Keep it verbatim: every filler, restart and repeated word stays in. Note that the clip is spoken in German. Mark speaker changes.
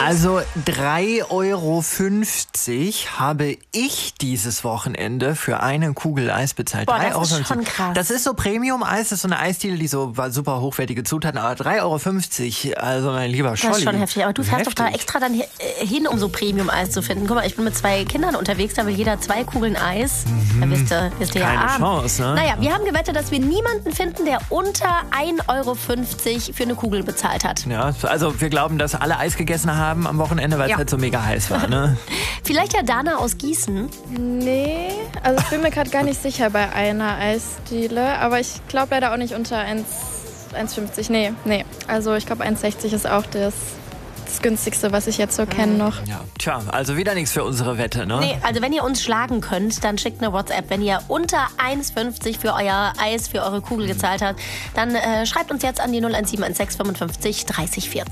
Speaker 1: Also drei Euro fünfzig habe ich dieses Wochenende für eine Kugel Eis bezahlt.
Speaker 2: Boah, das ist schon krass.
Speaker 1: Das ist so Premium-Eis, das ist so eine Eisdiele, die so super hochwertige Zutaten, aber drei Euro fünfzig, also mein lieber Scholli.
Speaker 2: Das ist schon heftig, aber du fährst
Speaker 1: heftig.
Speaker 2: doch da extra dann hin, um so Premium-Eis zu finden. Guck mal, ich bin mit zwei Kindern unterwegs, da will jeder zwei Kugeln Eis. Mhm. Da bist du, bist du ja
Speaker 1: Keine
Speaker 2: arm.
Speaker 1: Chance, ne?
Speaker 2: Naja, wir haben gewettet, dass wir niemanden finden, der unter ein Euro fünfzig für eine Kugel bezahlt hat.
Speaker 1: Ja, also wir glauben, dass alle Eis gegessen haben am Wochenende, weil es
Speaker 2: Ja.
Speaker 1: halt so mega heiß war, ne?
Speaker 2: Vielleicht ja Dana aus Gießen.
Speaker 3: Nee, also ich bin mir gerade gar nicht sicher bei einer Eisdiele, aber ich glaube leider auch nicht unter eins Euro fünfzig. Nee, nee. Also ich glaube eins Euro sechzig ist auch das, das günstigste, was ich jetzt so kenne noch.
Speaker 1: Ja, tja, also wieder nichts für unsere Wette, ne?
Speaker 2: Nee, also wenn ihr uns schlagen könnt, dann schickt eine WhatsApp. Wenn ihr unter eins Euro fünfzig für euer Eis, für eure Kugel gezahlt habt, dann äh, schreibt uns jetzt an die null eins sieben eins sechs fünfundfünfzig dreißig vierzig.